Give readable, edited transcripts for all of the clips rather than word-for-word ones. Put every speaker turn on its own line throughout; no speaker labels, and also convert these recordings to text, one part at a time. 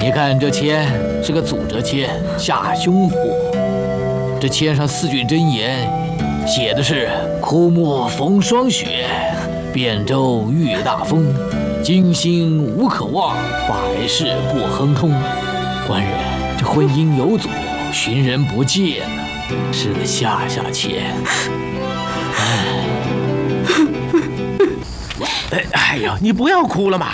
你看这签是个组折签，下胸脯。这签上4句真言，写的是“枯木逢霜雪，汴州遇大风，金星无可望，百事不亨通”。官人，这婚姻有阻，寻人不见呢，是个下签。
哎呦，你不要哭了嘛！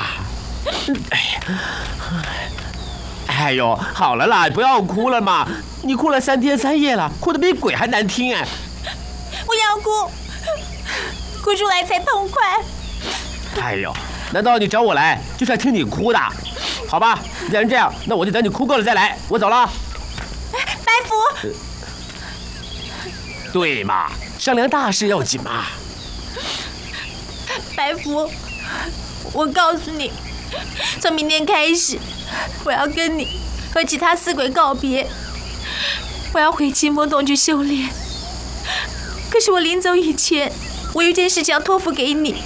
哎呦，好了啦，不要哭了嘛！你哭了3天3夜了，哭得比鬼还难听哎！
不要哭，哭出来才痛快。
哎呦，难道你找我来就是要听你哭的？好吧，既然这样，那我就等你哭够了再来。我走了。
白福，
对嘛，商量大事要紧嘛。
白福，我告诉你，从明天开始，我要跟你和其他4鬼告别，我要回清风洞去修炼。可是我临走以前，我有一件事情要托付给你。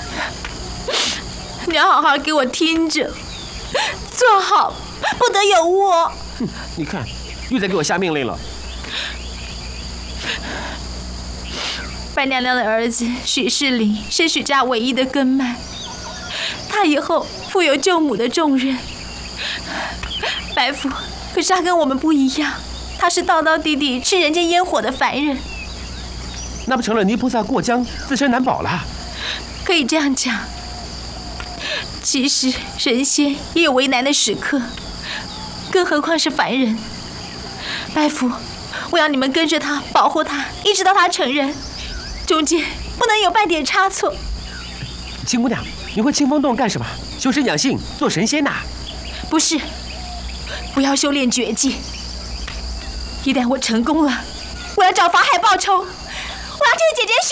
你要好好给我听着，做好，不得有误哦。
你看，又在给我下命令了。
白娘娘的儿子许世林是许家唯一的根脉，他以后负有救母的重任。白福，可是他跟我们不一样，他是道道地地吃人间烟火的凡人。
那不成了泥菩萨过江，自身难保了？
可以这样讲。其实神仙也有为难的时刻，更何况是凡人。白福，我要你们跟着他，保护他，一直到他成人，中间不能有半点差错。
青姑娘，你回清风洞干什么？修身养性，做神仙呐？
不是，我要修炼绝技。一旦我成功了，我要找法海报仇，我要替姐姐许